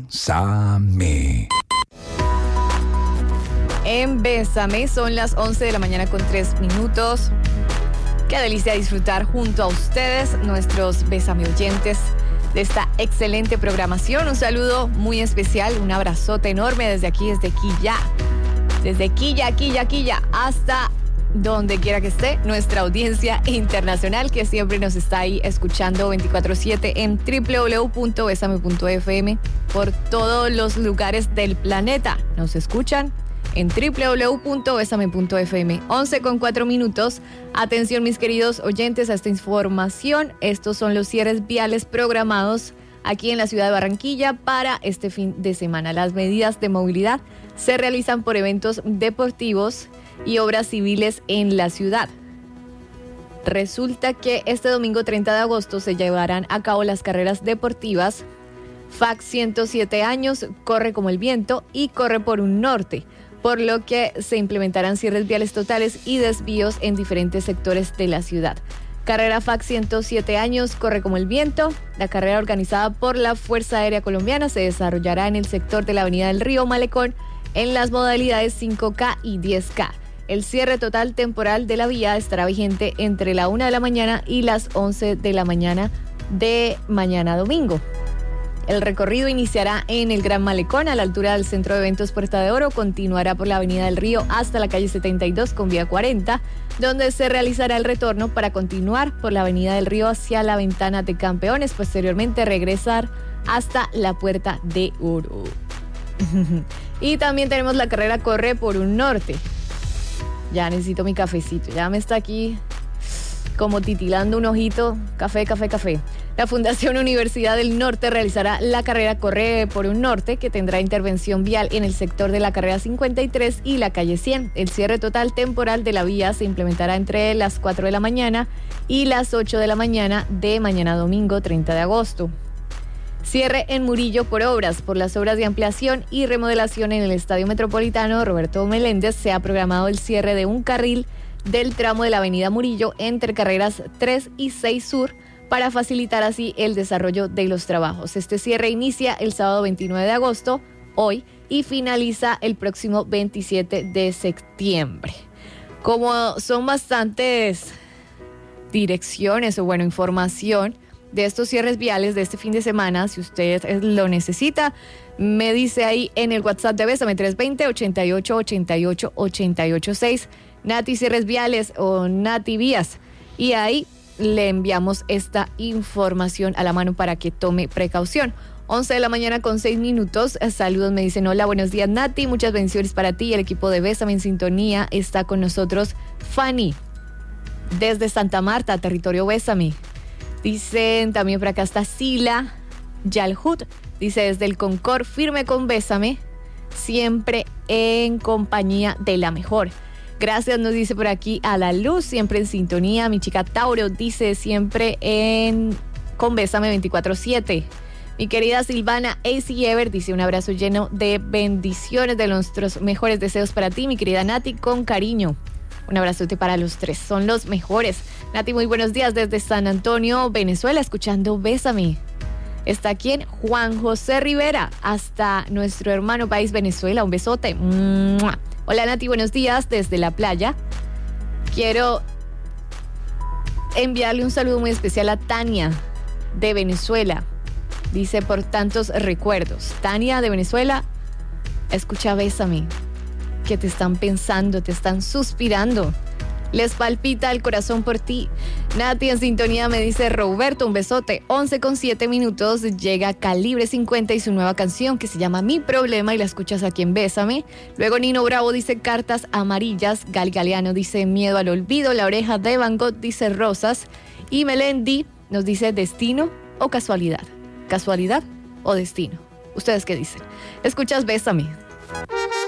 Bésame. En Bésame son las 11 de la mañana con 3 minutos. Qué delicia disfrutar junto a ustedes, nuestros Bésame oyentes, de esta excelente programación. Un saludo muy especial, un abrazote enorme desde aquí, desde Quilla. Desde Quilla, hasta donde quiera que esté, nuestra audiencia internacional que siempre nos está ahí escuchando 24/7 en www.besame.fm por todos los lugares del planeta. Nos escuchan en www.besame.fm. 11:04. Atención, mis queridos oyentes, a esta información. Estos son los cierres viales programados aquí en la ciudad de Barranquilla para este fin de semana. Las medidas de movilidad se realizan por eventos deportivos y obras civiles en la ciudad. Resulta que este domingo 30 de agosto se llevarán a cabo las carreras deportivas FAC 107 años, Corre como el viento y Corre por un norte, por lo que se implementarán cierres viales totales y desvíos en diferentes sectores de la ciudad. Carrera FAC 107 años, Corre como el viento. La carrera organizada por la Fuerza Aérea Colombiana se desarrollará en el sector de la Avenida del Río Malecón en las modalidades 5K y 10K. El cierre total temporal de la vía estará vigente entre la 1 de la mañana y las 11 de la mañana de mañana domingo. El recorrido iniciará en el Gran Malecón, a la altura del Centro de Eventos Puerta de Oro, continuará por la Avenida del Río hasta la calle 72 con vía 40, donde se realizará el retorno para continuar por la Avenida del Río hacia la Ventana de Campeones, posteriormente regresar hasta la Puerta de Oro. Y también tenemos la carrera Corre por un norte. Ya necesito mi cafecito, ya me está aquí como titilando un ojito. Café. La Fundación Universidad del Norte realizará la carrera Corre por un norte, que tendrá intervención vial en el sector de la carrera 53 y la calle 100. El cierre total temporal de la vía se implementará entre las 4 de la mañana y las 8 de la mañana de mañana domingo 30 de agosto. Cierre en Murillo por las obras de ampliación y remodelación en el Estadio Metropolitano Roberto Meléndez. Se ha programado el cierre de un carril del tramo de la avenida Murillo entre carreras 3 y 6 Sur para facilitar así el desarrollo de los trabajos. Este cierre inicia el sábado 29 de agosto, hoy, y finaliza el próximo 27 de septiembre. Como son bastantes direcciones o información de estos cierres viales de este fin de semana, si usted lo necesita, me dice ahí en el WhatsApp de Bésame 320-8888-886 Nati Cierres Viales o Nati Vías, y ahí le enviamos esta información a la mano para que tome precaución. 11 de la mañana con 6 minutos. Saludos, me dicen: hola, buenos días Nati, muchas bendiciones para ti. El equipo de Bésame en sintonía. Está con nosotros Fanny desde Santa Marta, territorio Bésame. Dicen también por acá está Sila Yalhut, dice desde el Concord, firme con Bésame, siempre en compañía de la mejor. Gracias, nos dice por aquí a la luz, siempre en sintonía. Mi chica Tauro dice siempre con Bésame 24/7. Mi querida Silvana AC Ever dice: un abrazo lleno de bendiciones, de nuestros mejores deseos para ti, mi querida Nati, con cariño. Un abrazote para los tres, son los mejores. Nati, muy buenos días desde San Antonio, Venezuela, escuchando Bésame. Está aquí en Juan José Rivera, hasta nuestro hermano país Venezuela. Un besote. ¡Mua! Hola Nati, buenos días desde la playa. Quiero enviarle un saludo muy especial a Tania de Venezuela. Dice: por tantos recuerdos. Tania de Venezuela, escucha Bésame, que te están pensando, te están suspirando. Les palpita el corazón por ti. Nati en sintonía, me dice Roberto, un besote. 11:07, llega Calibre 50 y su nueva canción que se llama Mi Problema, y la escuchas aquí en Bésame. Luego Nino Bravo dice Cartas Amarillas. Gal Galeano dice Miedo al Olvido. La Oreja de Van Gogh dice Rosas. Y Melendi nos dice Destino o Casualidad. ¿Casualidad o destino? ¿Ustedes qué dicen? Escuchas Bésame.